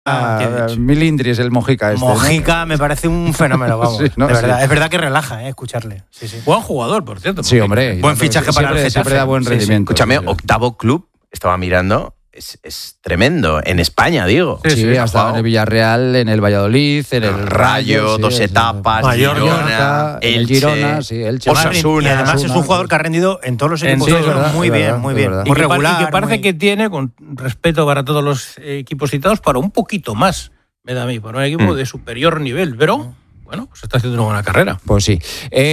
Milindris, el Mojica este. Mojica, ¿no? Me parece un fenómeno, vamos. Sí, ¿no? De verdad, sí. Es verdad que relaja, escucharle. Sí. Buen jugador, por cierto. Sí, hombre. Buen fichaje para el Getafe. Siempre da buen rendimiento. Escúchame, octavo club, estaba mirando. Es tremendo. En España, digo. Sí, ha estado en el Villarreal, en el Valladolid, en el Rayo, dos etapas, Mallorca, el Girona, el Osasuna. Y además es un jugador que ha rendido en todos los equipos muy bien. Muy regular. Y que parece que tiene, con respeto para todos los equipos citados, para un poquito más, me da a mí, para un equipo de superior nivel, pero... Bueno, pues está haciendo una buena carrera. Pues sí.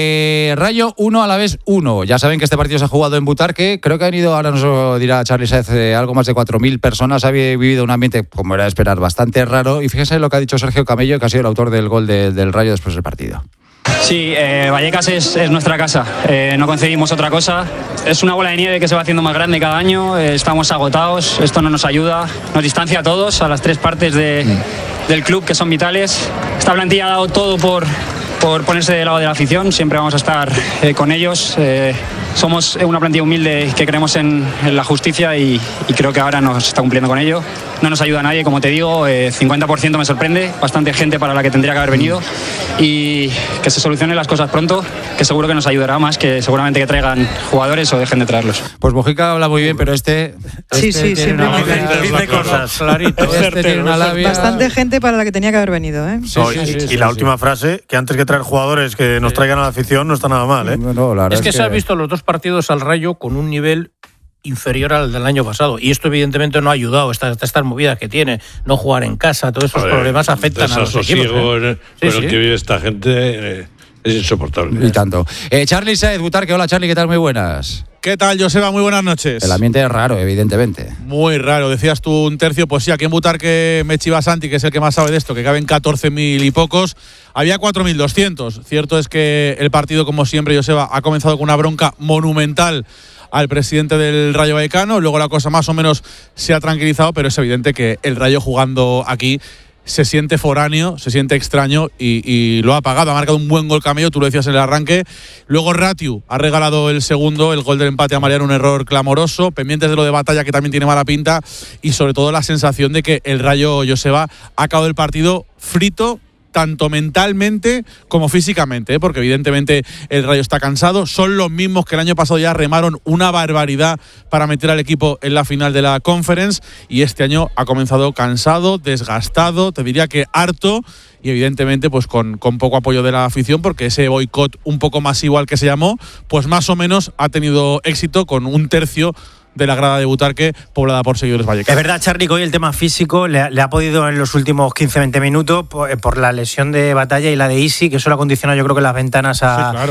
Rayo 1, Alavés 1. Ya saben que este partido se ha jugado en Butarque. Creo que han ido, ahora nos lo dirá Charly Sáez, algo más de 4.000 personas. Ha vivido un ambiente, como era de esperar, bastante raro. Y fíjense lo que ha dicho Sergio Camello, que ha sido el autor del gol del Rayo después del partido. Sí, Vallecas es nuestra casa, no concebimos otra cosa. Es una bola de nieve que se va haciendo más grande cada año, estamos agotados, esto no nos ayuda, nos distancia a todos, a las tres partes del club que son vitales. Esta plantilla ha dado todo por ponerse del lado de la afición, siempre vamos a estar con ellos. Somos una plantilla humilde que creemos en la justicia y creo que ahora nos está cumpliendo con ello. No nos ayuda a nadie, como te digo, 50% me sorprende, bastante gente para la que tendría que haber venido y que se solucionen las cosas pronto, que seguro que nos ayudará más que seguramente que traigan jugadores o dejen de traerlos. Pues Mojica habla muy bien, pero sí, siempre dice cosas claritas. Tiene una labia. Bastante gente para la que tenía que haber venido, ¿eh? Y la última frase, que antes que traer jugadores que nos traigan a la afición no está nada mal, ¿eh? No, la verdad es que se ha visto los dos partidos al Rayo con un nivel inferior al del año pasado, y esto evidentemente no ha ayudado, estas movidas que tiene, no jugar en casa, todos esos problemas afectan a los equipos. Con el que vive esta gente es insoportable. Y tanto. Charly Sáez, Butarque. Hola Charly, ¿qué tal? Muy buenas. ¿Qué tal, Joseba? Muy buenas noches. El ambiente es raro, evidentemente. Muy raro. Decías tú un tercio, pues sí, aquí en Butarque Mechiva Santi, que es el que más sabe de esto, que caben 14.000 y pocos. Había 4.200. Cierto es que el partido, como siempre, Joseba, ha comenzado con una bronca monumental al presidente del Rayo Vallecano. Luego la cosa más o menos se ha tranquilizado, pero es evidente que el Rayo jugando aquí se siente foráneo, se siente extraño y lo ha pagado. Ha marcado un buen gol Camello, tú lo decías en el arranque. Luego Ratiu ha regalado el segundo, el gol del empate a Mariano, un error clamoroso. Pendientes de lo de Batalla, que también tiene mala pinta. Y sobre todo la sensación de que el Rayo, Joseba, ha acabado el partido frito, tanto mentalmente como físicamente, porque evidentemente el Rayo está cansado. Son los mismos que el año pasado ya remaron una barbaridad para meter al equipo en la final de la Conference, y este año ha comenzado cansado, desgastado, te diría que harto, y evidentemente pues con poco apoyo de la afición, porque ese boicot un poco masivo al que se llamó, pues más o menos ha tenido éxito, con un tercio de la grada de Butarque poblada por seguidores vallecas. Es verdad, Charly, que hoy el tema físico le ha podido en los últimos 15-20 minutos por la lesión de Batalla y la de Isi, que eso lo ha condicionado, yo creo, que las ventanas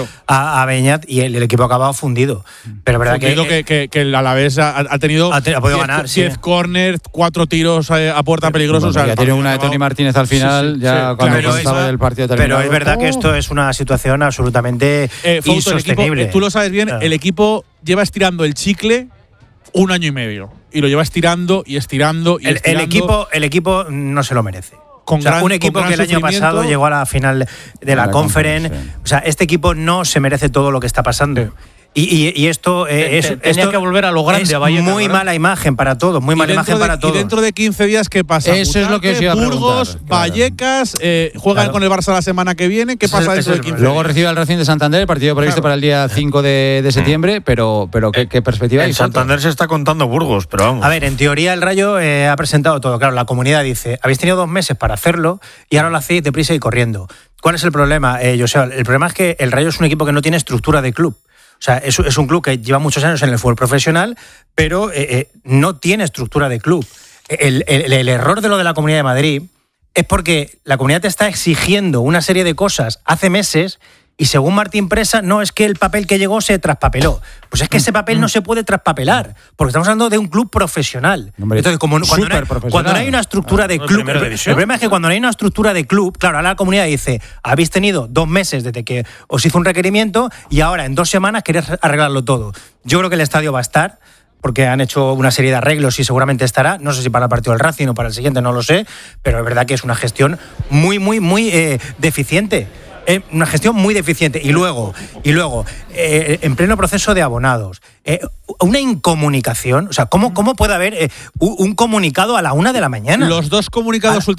a Beñat, y el equipo ha acabado fundido. Pero es verdad que el Alavés ha tenido ha podido ganar 10 corners, 4 tiros a puerta peligrosos. Bueno, ya tiene una de Tony Martínez al final, cuando estaba el partido terminado. Pero es verdad que esto es una situación absolutamente insostenible. Tú lo sabes bien, el equipo lleva estirando el chicle un año y medio, y lo lleva estirando y estirando y estirando. El equipo no se lo merece. Un equipo que el año pasado llegó a la final de la Conference. O sea, este equipo no se merece todo lo que está pasando. Sí. Y esto tenía que volver a lo grande, a Vallecas, muy mala imagen para todos, muy mala imagen para todos. Y dentro de 15 días, ¿qué pasa? Eso Butarque, es lo que os iba a preguntar. Burgos, Vallecas, juegan con el Barça la semana que viene. ¿Qué pasa dentro de 15 días? Luego recibe al Racing de Santander, el partido previsto para el día 5 de septiembre, pero ¿qué perspectiva hay? En Santander se está contando Burgos, pero vamos. A ver, en teoría el Rayo ha presentado todo. Claro, la comunidad dice, habéis tenido 2 meses para hacerlo y ahora lo hacéis deprisa y corriendo. ¿Cuál es el problema, José? El problema es que el Rayo es un equipo que no tiene estructura de club. O sea, es un club que lleva muchos años en el fútbol profesional, pero no tiene estructura de club. El error de lo de la Comunidad de Madrid es porque la Comunidad te está exigiendo una serie de cosas hace meses, y según Martín Presa, no es que el papel que llegó se traspapeló. Pues es que ese papel no se puede traspapelar, porque estamos hablando de un club profesional. Entonces, cuando no hay una estructura de club, el problema es que cuando no hay una estructura de club, claro, ahora la comunidad dice, habéis tenido 2 meses desde que os hizo un requerimiento y ahora en 2 semanas queréis arreglarlo todo. Yo creo que el estadio va a estar, porque han hecho una serie de arreglos y seguramente estará, no sé si para el partido del Racing o para el siguiente, no lo sé, pero es verdad que es una gestión muy deficiente. Una gestión muy deficiente. Y luego en pleno proceso de abonados, una incomunicación. O sea, ¿cómo puede haber un comunicado a la 1 de la mañana? Los dos comunicados